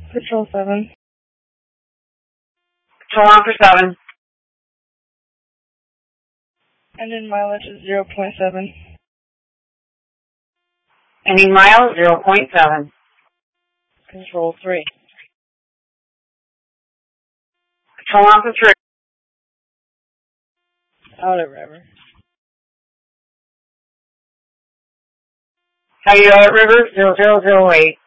Control 7. Control on for 7. Engine mileage is 0.7. Ending mile 0.7. Control 3. Control on for 3. Outer River. Coyote River 0008.